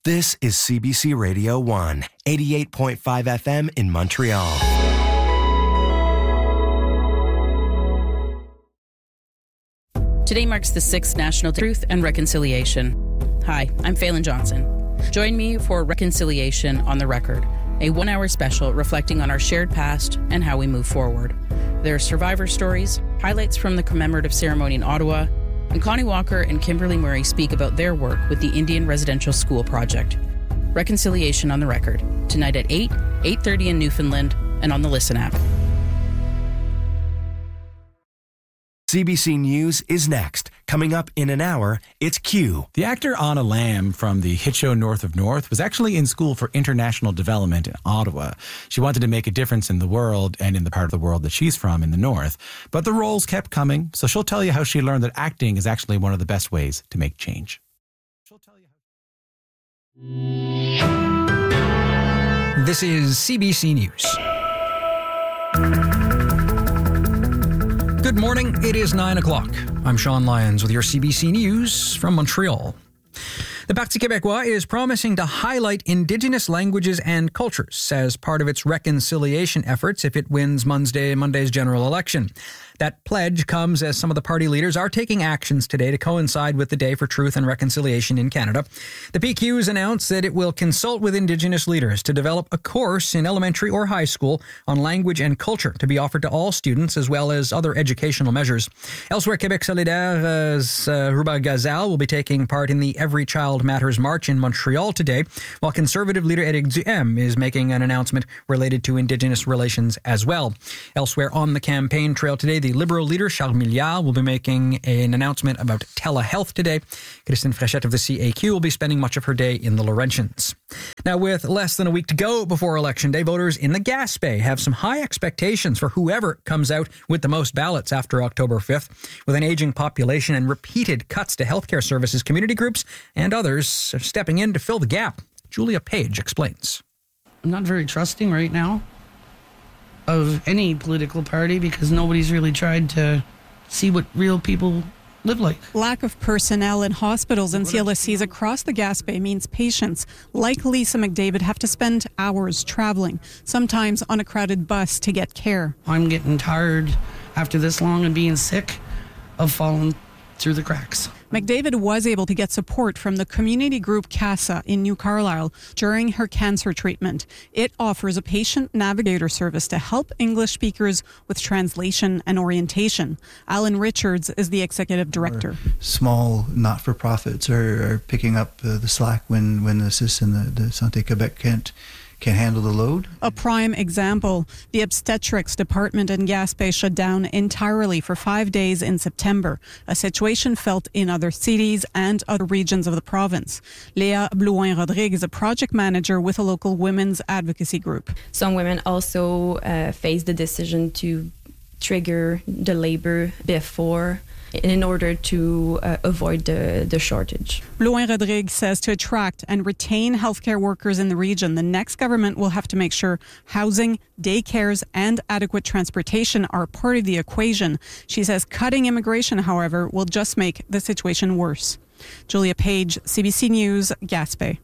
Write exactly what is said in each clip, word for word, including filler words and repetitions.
This is C B C Radio one, eighty-eight point five F M in Montreal. Today marks the sixth National Truth and Reconciliation. Hi, I'm Phelan Johnson. Join me for Reconciliation on the Record, a one-hour special reflecting on our shared past and how we move forward. There are survivor stories, highlights from the commemorative ceremony in Ottawa, and Connie Walker and Kimberly Murray speak about their work with the Indian Residential School Project. Reconciliation on the Record, tonight at eight, eight thirty in Newfoundland, and on the Listen app. C B C News is next. Coming up in an hour, it's Q. The actor Anna Lamb from the hit show North of North was actually in school for international development in Ottawa. She wanted to make a difference in the world and in the part of the world that she's from in the North. But the roles kept coming, so she'll tell you how she learned that acting is actually one of the best ways to make change. She'll tell you how. This is C B C News. Good morning, it is nine o'clock. I'm Sean Lyons with your C B C News from Montreal. The Parti Québécois is promising to highlight Indigenous languages and cultures as part of its reconciliation efforts if it wins Monday, Monday's general election. That pledge comes as some of the party leaders are taking actions today to coincide with the Day for Truth and Reconciliation in Canada. The P Q's announced that it will consult with Indigenous leaders to develop a course in elementary or high school on language and culture to be offered to all students, as well as other educational measures. Elsewhere, Québec Solidaire's uh, Ruba Gazal will be taking part in the Every Child Matters March in Montreal today, while Conservative leader Éric Duhaime is making an announcement related to Indigenous relations as well. Elsewhere on the campaign trail today, the Liberal leader Charles Milliard will be making an announcement about telehealth today. Christine Frechette of the C A Q will be spending much of her day in the Laurentians. Now, with less than a week to go before Election Day, voters in the Gaspé have some high expectations for whoever comes out with the most ballots after October fifth. With an aging population and repeated cuts to healthcare services, community groups and others are stepping in to fill the gap. Julia Page explains. I'm not very trusting right now of any political party because nobody's really tried to see what real people live like. Lack of personnel in hospitals and C L S Cs across the Gaspé means patients like Lisa McDavid have to spend hours traveling, sometimes on a crowded bus to get care. I'm getting tired after this long and being sick of falling through the cracks. McDavid was able to get support from the community group CASA in New Carlisle during her cancer treatment. It offers a patient navigator service to help English speakers with translation and orientation. Alan Richards is the executive director. Our small not-for-profits are, are picking up uh, the slack when, when the C I S and the, the Santé Québec can't can handle the load. A prime example, the obstetrics department in Gaspé shut down entirely for five days in September, a situation felt in other cities and other regions of the province. Léa Blouin-Rodrigue is a project manager with a local women's advocacy group. Some women also uh, face the decision to trigger the labor before in order to uh, avoid the, the shortage. Blouin-Rodrigue says to attract and retain healthcare workers in the region, the next government will have to make sure housing, daycares and adequate transportation are part of the equation. She says cutting immigration, however, will just make the situation worse. Julia Page, C B C News, Gaspé.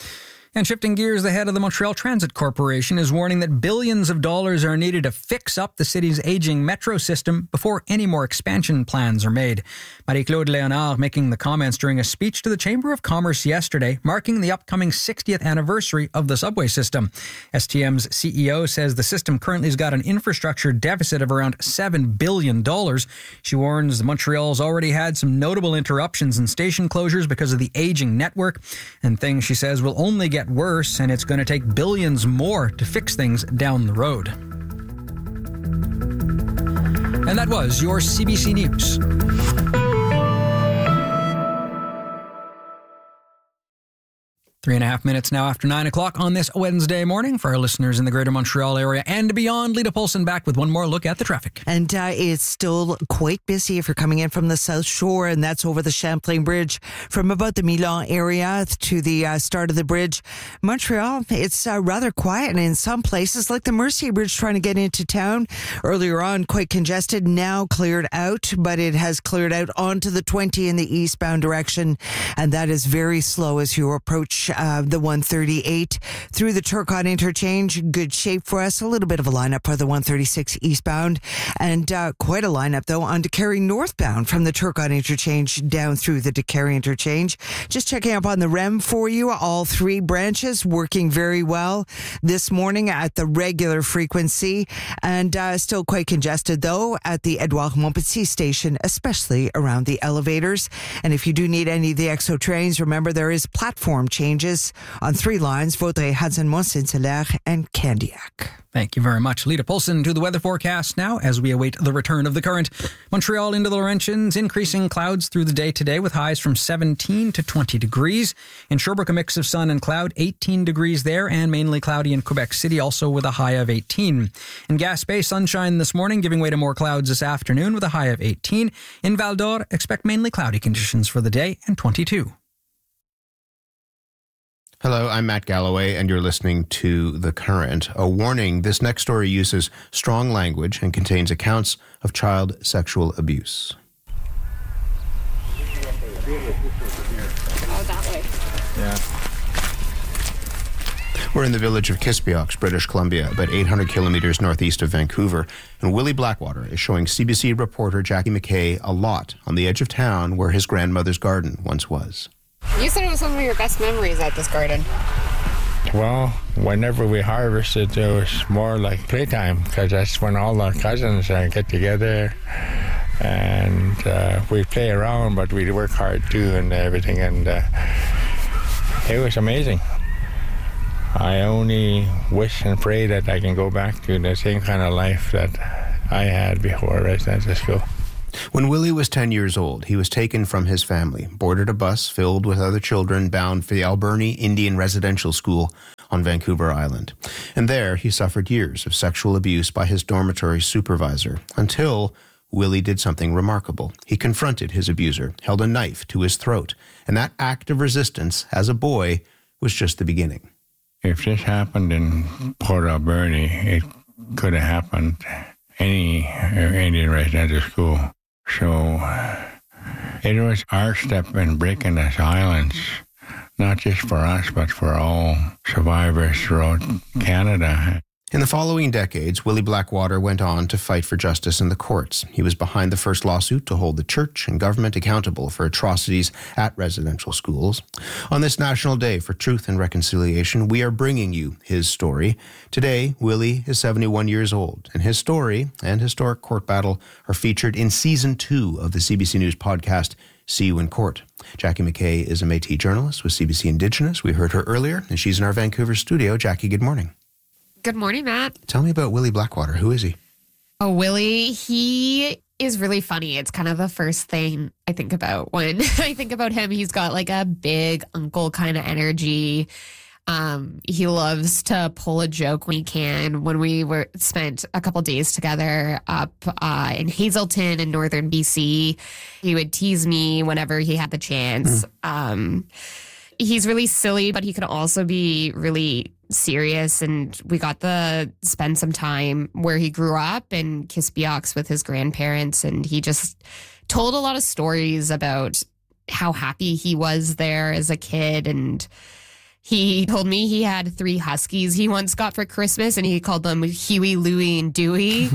And shifting gears, the head of the Montreal Transit Corporation is warning that billions of dollars are needed to fix up the city's aging metro system before any more expansion plans are made. Marie-Claude Léonard making the comments during a speech to the Chamber of Commerce yesterday, marking the upcoming sixtieth anniversary of the subway system. S T M's C E O says the system currently has got an infrastructure deficit of around seven billion dollars. She warns Montreal's already had some notable interruptions and station closures because of the aging network, and things, she says, will only get worse, and it's going to take billions more to fix things down the road. And that was your C B C News. Three and a half minutes now after nine o'clock on this Wednesday morning for our listeners in the Greater Montreal area and beyond. Lita Polson back with one more look at the traffic. And uh, it's still quite busy if you're coming in from the South Shore, and that's over the Champlain Bridge from about the Milan area to the uh, start of the bridge. Montreal, it's uh, rather quiet, and in some places, like the Mercier Bridge trying to get into town earlier on, quite congested, now cleared out, but it has cleared out onto the twenty in the eastbound direction, and that is very slow as you approach uh, the one thirty-eight through the Turcotte interchange. Good shape for us. A little bit of a lineup for the one thirty-six eastbound, and uh, quite a lineup though on Décarie northbound from the Turcotte interchange down through the Décarie interchange. Just checking up on the R E M for you. All three branches working very well this morning at the regular frequency, and uh, still quite congested though at the Edouard Montpetit station, especially around the elevators. And if you do need any of the X O trains, remember there is platform changes on three lines: Vaudreuil, Hudson, Mont-Saint-Hilaire, and Candiac. Thank you very much. Lita Polson to the weather forecast now as we await the return of the current. Montreal into the Laurentians, increasing clouds through the day today with highs from seventeen to twenty degrees. In Sherbrooke, a mix of sun and cloud, eighteen degrees there, and mainly cloudy in Quebec City, also with a high of eighteen. In Gaspé, sunshine this morning, giving way to more clouds this afternoon with a high of eighteen. In Val d'Or, expect mainly cloudy conditions for the day and twenty-two. Hello, I'm Matt Galloway, and you're listening to The Current. A warning, this next story uses strong language and contains accounts of child sexual abuse. Oh, that way. Yeah. We're in the village of Kispiox, British Columbia, about eight hundred kilometers northeast of Vancouver, and Willie Blackwater is showing C B C reporter Jackie McKay a lot on the edge of town where his grandmother's garden once was. You said it was some of your best memories at this garden. Well, whenever we harvested, it was more like playtime, because that's when all our cousins uh, get together, and uh, we play around, but we work hard too and everything, and uh, it was amazing. I only wish and pray that I can go back to the same kind of life that I had before residential school. When Willie was ten years old, he was taken from his family, boarded a bus filled with other children bound for the Alberni Indian Residential School on Vancouver Island. And there he suffered years of sexual abuse by his dormitory supervisor, until Willie did something remarkable. He confronted his abuser, held a knife to his throat, and that act of resistance as a boy was just the beginning. If this happened in Port Alberni, it could have happened any Indian residential school. So it was our step in breaking the silence, not just for us, but for all survivors throughout Canada. In the following decades, Willie Blackwater went on to fight for justice in the courts. He was behind the first lawsuit to hold the church and government accountable for atrocities at residential schools. On this National Day for Truth and Reconciliation, we are bringing you his story. Today, Willie is seventy-one years old, and his story and historic court battle are featured in Season two of the C B C News podcast, See You in Court. Jackie McKay is a Métis journalist with C B C Indigenous. We heard her earlier, and she's in our Vancouver studio. Jackie, good morning. Good morning, Matt. Tell me about Willie Blackwater. Who is he? Oh, Willie, he is really funny. It's kind of the first thing I think about when I think about him. He's got like a big uncle kind of energy. Um, he loves to pull a joke when he can. When we were spent a couple days together up uh, in Hazelton in northern B C, he would tease me whenever he had the chance. Mm. Um, he's really silly, but he can also be really serious, and we got to spend some time where he grew up in Kispiox with his grandparents, and he just told a lot of stories about how happy he was there as a kid. And he told me he had three huskies he once got for Christmas, and he called them Huey, Louie, and Dewey.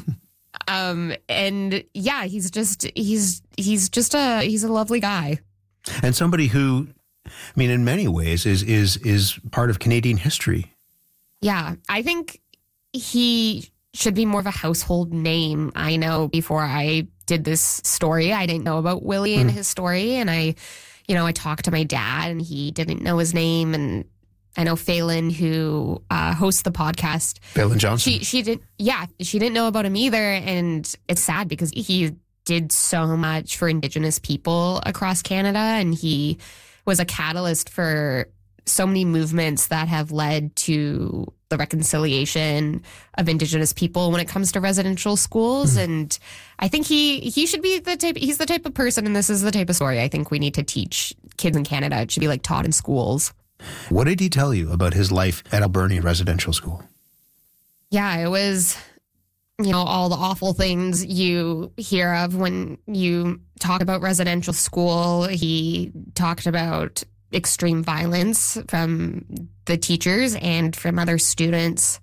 um, and yeah, he's just he's he's just a he's a lovely guy, and somebody who, I mean, in many ways, is is is part of Canadian history. Yeah, I think he should be more of a household name. I know before I did this story, I didn't know about Willie mm. and his story. And I, you know, I talked to my dad and he didn't know his name. And I know Phelan, who uh, hosts the podcast. Phelan Johnson. She, she did, yeah, she didn't know about him either. And it's sad because he did so much for Indigenous people across Canada. And he was a catalyst for so many movements that have led to the reconciliation of Indigenous people when it comes to residential schools. Mm. And I think he he should be the type, he's the type of person, and this is the type of story I think we need to teach kids in Canada. It should be like taught in schools. What did he tell you about his life at Alberni Residential School? Yeah, it was, you know, all the awful things you hear of when you talk about residential school. He talked about extreme violence from the teachers and from other students.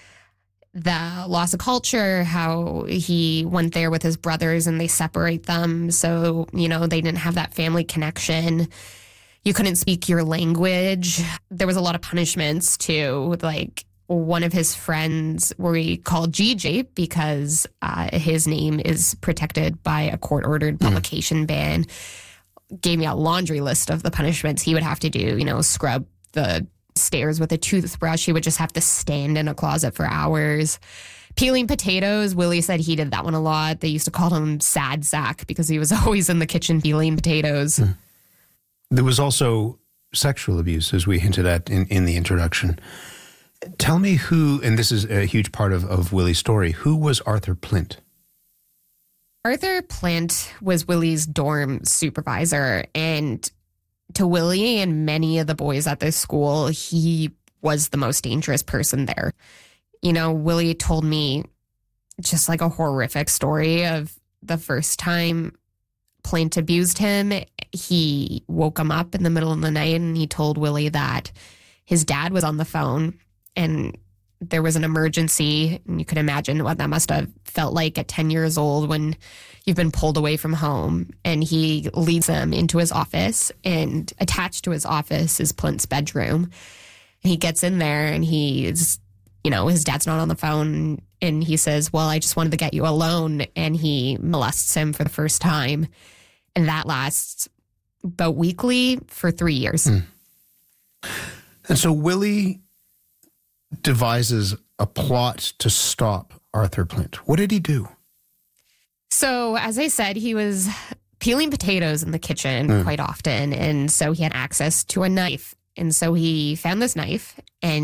The loss of culture, how he went there with his brothers and they separate them. So, you know, they didn't have that family connection. You couldn't speak your language. There was a lot of punishments too. Like one of his friends we called G J because uh, his name is protected by a court-ordered publication mm. ban. Gave me a laundry list of the punishments he would have to do, you know, scrub the stairs with a toothbrush. He would just have to stand in a closet for hours. Peeling potatoes, Willie said he did that one a lot. They used to call him Sad Sack because he was always in the kitchen peeling potatoes. Mm. There was also sexual abuse, as we hinted at in, in the introduction. Tell me who, and this is a huge part of, of Willie's story, who was Arthur Plint? Arthur Plint was Willie's dorm supervisor, and to Willie and many of the boys at this school, he was the most dangerous person there. You know, Willie told me just like a horrific story of the first time Plint abused him. He woke him up in the middle of the night and he told Willie that his dad was on the phone and there was an emergency. And you could imagine what that must have felt like at ten years old when you've been pulled away from home. And he leads them into his office, and attached to his office is Plint's bedroom. And he gets in there and he's, you know, his dad's not on the phone. And he says, well, I just wanted to get you alone. And he molests him for the first time. And that lasts about weekly for three years. Mm. And so Willie devises a plot to stop Arthur Plint. What did he do? So, as I said, he was peeling potatoes in the kitchen mm. quite often. And so he had access to a knife. And so he found this knife and